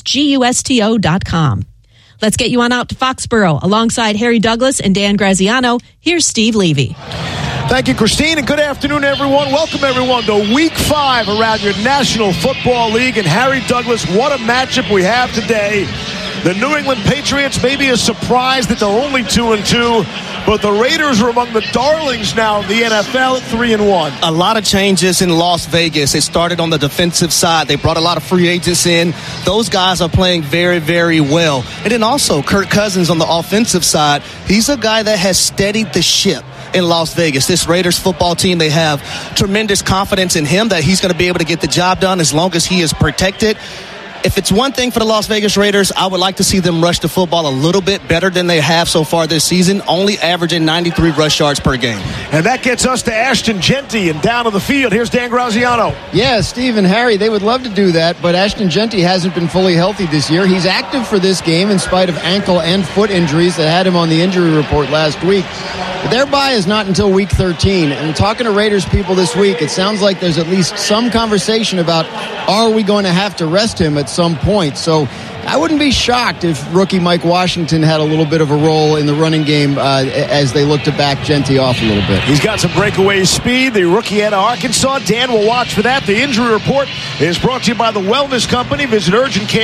GUSTO.com. Let's get you on out to Foxborough. Alongside Harry Douglas and Dan Graziano, here's Steve Levy. Thank you, Christine, and good afternoon, everyone. Welcome, everyone, to Week 5 around your National Football League. And Harry Douglas, what a matchup we have today. The New England Patriots may be a surprise that they're only 2-2, but the Raiders are among the darlings now of the NFL at 3-1. A lot of changes in Las Vegas. It started on the defensive side. They brought a lot of free agents in. Those guys are playing very, very well. And then also Kirk Cousins on the offensive side. He's a guy that has steadied the ship in Las Vegas. This Raiders football team, they have tremendous confidence in him that he's going to be able to get the job done as long as he is protected. If it's one thing for the Las Vegas Raiders, I would like to see them rush the football a little bit better than they have so far this season, only averaging 93 rush yards per game. And that gets us to Ashton Jeanty and down to the field. Here's Dan Graziano. Yeah, Steve and Harry, they would love to do that, but Ashton Jeanty hasn't been fully healthy this year. He's active for this game in spite of ankle and foot injuries that had him on the injury report last week. But their bye is not until week 13. And talking to Raiders people this week, it sounds like there's at least some conversation about, are we going to have to rest him at some point? So I wouldn't be shocked if rookie Mike Washington had a little bit of a role in the running game as they look to back Jeanty off a little bit. He's got some breakaway speed, the rookie out of Arkansas. Dan will watch for that. The injury report is brought to you by the Wellness Company. Visit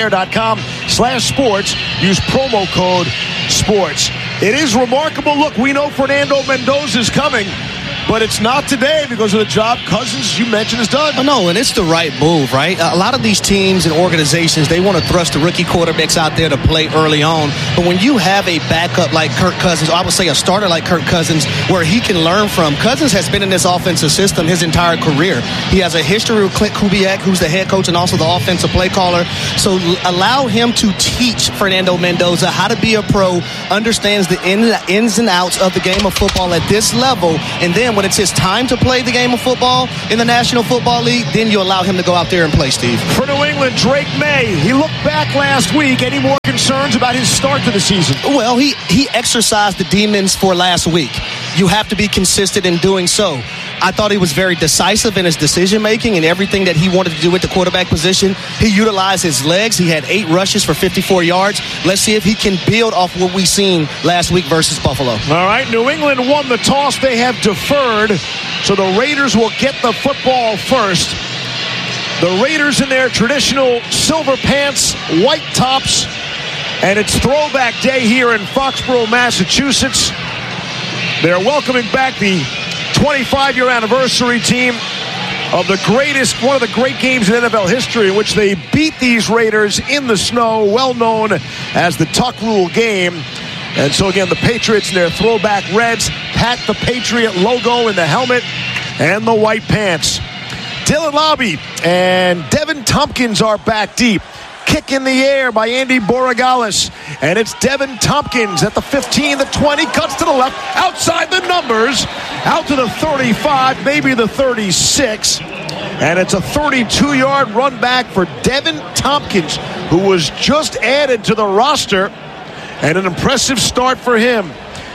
urgentcare.com/sports. Use promo code SPORTS. It is remarkable. Look, we know Fernando Mendoza is coming, but it's not today because of the job Cousins, you mentioned, has done. Oh, no, and it's the right move, right? A lot of these teams and organizations, they want to thrust the rookie quarterbacks out there to play early on. But when you have a backup like Kirk Cousins, or I would say a starter like Kirk Cousins, where he can learn from. Cousins has been in this offensive system his entire career. He has a history with Clint Kubiak, who's the head coach and also the offensive play caller. So allow him to teach Fernando Mendoza how to be a pro, understands the ins and outs of the game of football at this level, and then when it's his time to play the game of football in the National Football League, then you allow him to go out there and play, Steve. For New England, Drake May, he looked back last week. Any more concerns about his start to the season? Well, he exercised the demons for last week. You have to be consistent in doing so. I thought he was very decisive in his decision-making and everything that he wanted to do with the quarterback position. He utilized his legs. He had 8 rushes for 54 yards. Let's see if he can build off what we seen last week versus Buffalo. All right, New England won the toss. They have deferred, so the Raiders will get the football first. The Raiders in their traditional silver pants, white tops, and it's throwback day here in Foxborough, Massachusetts. They're welcoming back the 25-year anniversary team of one of the great games in NFL history, in which they beat these Raiders in the snow, well known as the Tuck Rule game. And so again, the Patriots in their throwback reds pat the Patriot logo in the helmet and the white pants. Dylan Lobby and Devin Tompkins are back deep. Kick in the air by Andy Borregales. And it's Devin Tompkins at the 15, the 20, cuts to the left, outside the numbers, out to the 35, maybe the 36. And it's a 32-yard run back for Devin Tompkins, who was just added to the roster. And an impressive start for him.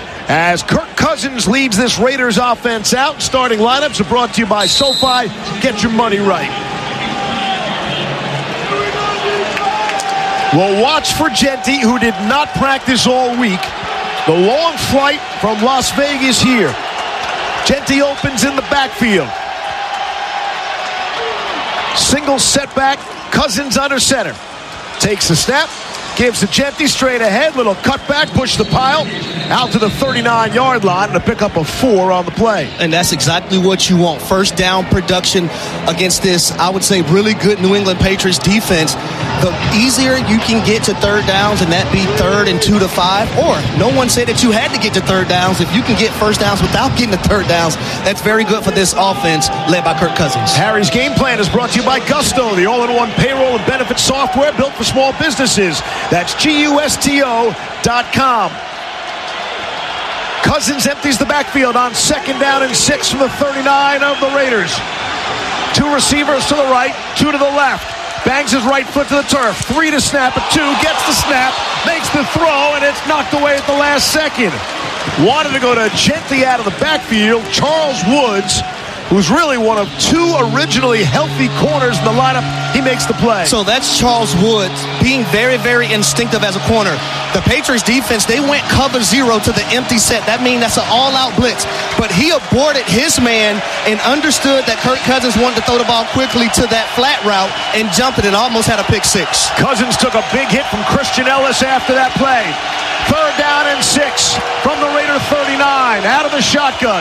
As Kirk Cousins leads this Raiders offense out, starting lineups are brought to you by SoFi. Get your money right. We'll watch for Jeanty, who did not practice all week. The long flight from Las Vegas here. Jeanty opens in the backfield. Single setback, Cousins under center. Takes the snap, Gives to Jeanty straight ahead. Little cutback, push the pile out to the 39-yard line and a pickup of 4 on the play. And that's exactly what you want. First down production against this, I would say, really good New England Patriots defense. The easier you can get to third downs, and that be 3rd and 2 to 5, or no one said that you had to get to third downs. If you can get first downs without getting to third downs, that's very good for this offense led by Kirk Cousins. Harry's Game Plan is brought to you by Gusto, the all-in-one payroll and benefit software built for small businesses. That's GUSTO.com. Cousins empties the backfield on 2nd down and 6 from the 39 of the Raiders. 2 receivers to the right, 2 to the left. Bangs his right foot to the turf. 3 to snap at 2. Gets the snap. Makes the throw, and it's knocked away at the last second. Wanted to go to Jeanty out of the backfield. Charles Woods, who's really one of 2 originally healthy corners in the lineup, he makes the play. So that's Charles Woods being very, very instinctive as a corner. The Patriots defense, they went cover 0 to the empty set. That means that's an all-out blitz. But he aborted his man and understood that Kirk Cousins wanted to throw the ball quickly to that flat route and jumped it and almost had a pick 6. Cousins took a big hit from Christian Ellis after that play. 3rd down and 6 from the Raider 39 out of the shotgun.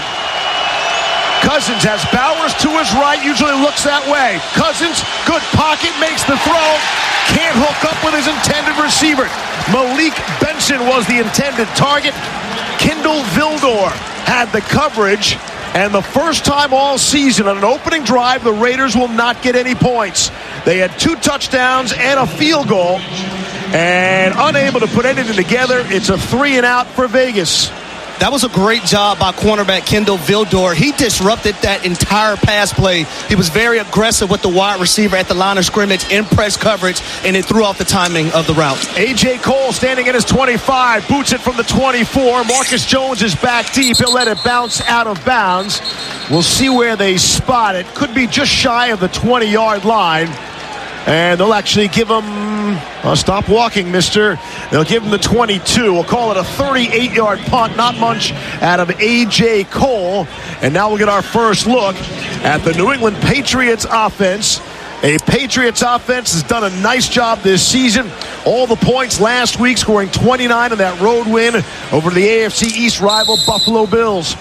Cousins has Bowers to his right, usually looks that way. Cousins, good pocket, makes the throw. Can't hook up with his intended receiver. Malik Benson was the intended target. Kindle Vildor had the coverage. And the first time all season on an opening drive, the Raiders will not get any points. They had 2 touchdowns and a field goal. And unable to put anything together, it's a 3-and-out for Vegas. That was a great job by cornerback Kindle Vildor. He disrupted that entire pass play. He was very aggressive with the wide receiver at the line of scrimmage in press coverage, and it threw off the timing of the route. A.J. Cole standing at his 25, boots it from the 24. Marcus Jones is back deep. He'll let it bounce out of bounds. We'll see where they spot it. Could be just shy of the 20-yard line. And they'll actually give him, stop walking, mister. They'll give him the 22. We'll call it a 38-yard punt. Not much out of A.J. Cole. And now we'll get our first look at the New England Patriots offense. A Patriots offense has done a nice job this season. All the points last week, scoring 29 in that road win over the AFC East rival Buffalo Bills.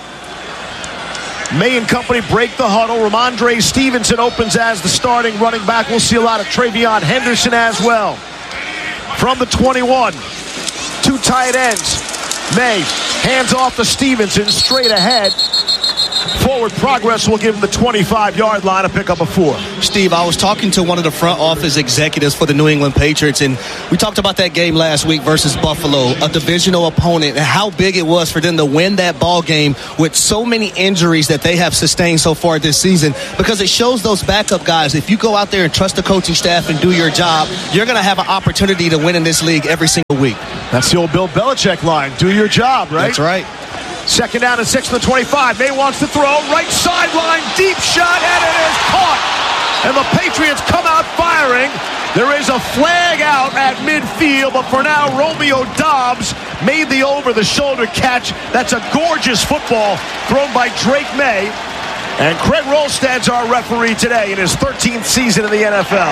May and company break the huddle. Ramondre Stevenson opens as the starting running back. We'll see a lot of Travion Henderson as well. From the 21, 2 tight ends. May hands off to Stevenson, straight ahead. Forward progress will give him the 25-yard line, a pickup of 4. Steve, I was talking to one of the front office executives for the New England Patriots, and we talked about that game last week versus Buffalo, a divisional opponent, and how big it was for them to win that ball game with so many injuries that they have sustained so far this season, because it shows those backup guys, if you go out there and trust the coaching staff and do your job, you're going to have an opportunity to win in this league every single week. That's the old Bill Belichick line. Do your job, right? That's right. 2nd down and 6 from the 25. May wants to throw. Right sideline, deep shot, and it is caught. And the Patriots come out firing. There is a flag out at midfield, but for now, Romeo Doubs made the over-the-shoulder catch. That's a gorgeous football thrown by Drake May. And Craig Rolstad's our referee today in his 13th season in the NFL.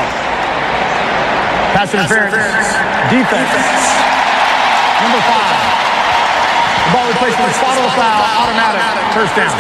Pass interference. Defense. Number 5. Ball replacement, spot on the foul, automatic, first down.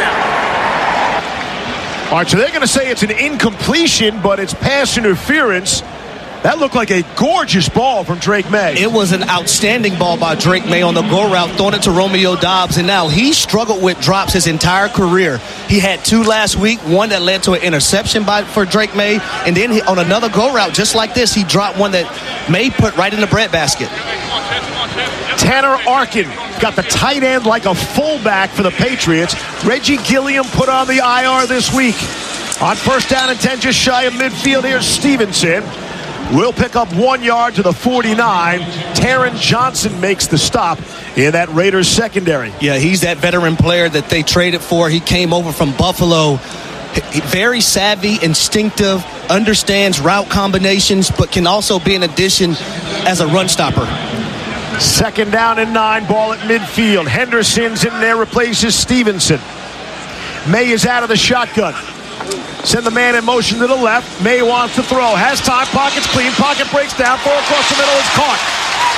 All right, so they're going to say it's an incompletion, but it's pass interference. That looked like a gorgeous ball from Drake May. It was an outstanding ball by Drake May on the go route, throwing it to Romeo Doubs, and now he struggled with drops his entire career. He had 2 last week, one that led to an interception for Drake May, and then on another go route, just like this, he dropped one that May put right in the breadbasket. Tanner Arkin got the tight end like a fullback for the Patriots. Reggie Gilliam put on the IR this week. On 1st down and 10, just shy of midfield, here's Stevenson. Will pick up 1 yard to the 49. Taron Johnson makes the stop in that Raiders secondary. Yeah, he's that veteran player that they traded for. He came over from Buffalo. Very savvy, instinctive, understands route combinations, but can also be an addition as a run stopper. 2nd down and 9, ball at midfield. Henderson's in there, replaces Stevenson. May is out of the shotgun. Send the man in motion to the left. May wants to throw. Has time. Pocket's clean. Pocket breaks down. Throw across the middle is caught.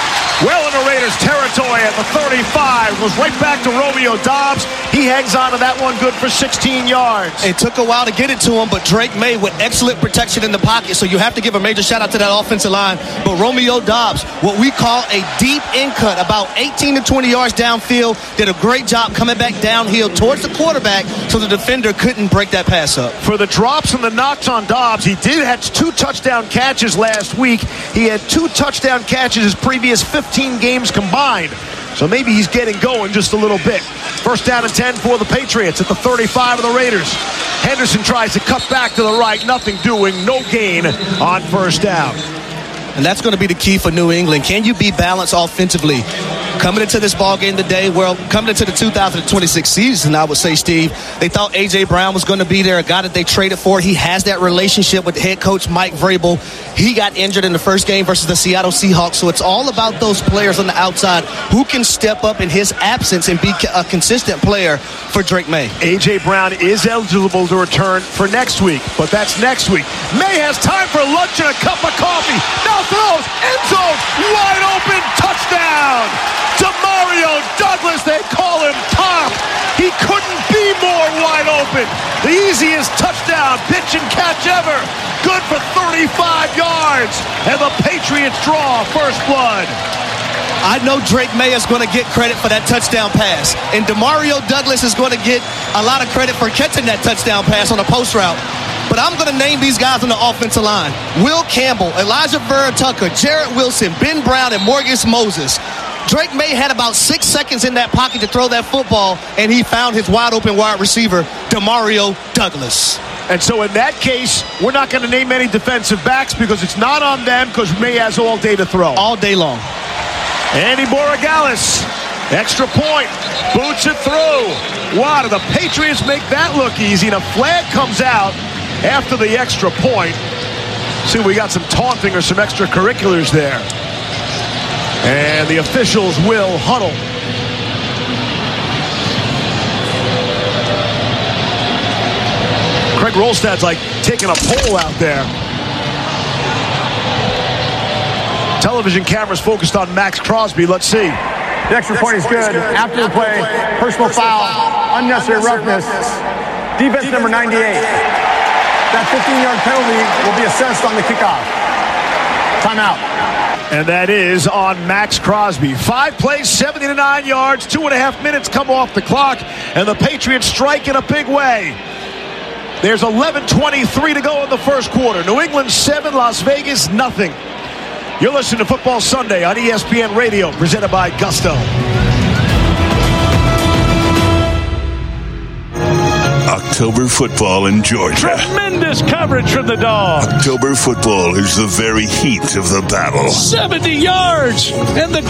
Well into Raiders territory at the 35. Goes right back to Romeo Doubs. He hangs on to that one good for 16 yards. It took a while to get it to him, but Drake May with excellent protection in the pocket. So you have to give a major shout out to that offensive line. But Romeo Doubs, what we call a deep in cut, about 18 to 20 yards downfield, did a great job coming back downhill towards the quarterback so the defender couldn't break that pass up. For the drops and the knocks on Doubs, he did have 2 touchdown catches last week. He had 2 touchdown catches his previous 15 games combined. So maybe he's getting going just a little bit. First down and 10 for the Patriots at the 35 of the Raiders. Henderson tries to cut back to the right. Nothing doing. No gain on first down. And that's going to be the key for New England. Can you be balanced offensively? Coming into this ball game today, coming into the 2026 season, I would say, Steve, they thought A.J. Brown was going to be there, a guy that they traded for. He has that relationship with head coach Mike Vrabel. He got injured in the first game versus the Seattle Seahawks, so it's all about those players on the outside who can step up in his absence and be a consistent player for Drake May. A.J. Brown is eligible to return for next week, but that's next week. May has time for lunch and a cup of coffee. Now throws, end zone, wide open, touchdown! Demario Douglas, they call him Tom. He couldn't be more wide open. The easiest touchdown, pitch and catch ever. Good for 35 yards. And the Patriots draw first blood. I know Drake May is going to get credit for that touchdown pass. And Demario Douglas is going to get a lot of credit for catching that touchdown pass on a post route. But I'm going to name these guys on the offensive line. Will Campbell, Elijah Vera-Tucker, Jarrett Wilson, Ben Brown, and Morgus Moses. Drake May had about 6 seconds in that pocket to throw that football, and he found his wide-open wide receiver, Demario Douglas. And so in that case, we're not going to name any defensive backs because it's not on them because May has all day to throw. All day long. Andy Borogalis, extra point, boots it through. Wow, do the Patriots make that look easy? And a flag comes out after the extra point. See, we got some taunting or some extracurriculars there. And the officials will huddle. Craig Rolstad's like taking a poll out there. Television cameras focused on Max Crosby. Let's see. The extra point is good. After the play, personal foul, unnecessary roughness, defense number 98. That 15-yard penalty will be assessed on the kickoff. Timeout. And that is on Max Crosby. 5 plays, 79 yards, 2.5 minutes come off the clock, and the Patriots strike in a big way. There's 11:23 to go in the first quarter. New England 7, Las Vegas nothing. You're listening to Football Sunday on ESPN Radio, presented by Gusto. October football in Georgia. Tremendous coverage from the Dogs. October football is the very heat of the battle. 70 yards, and the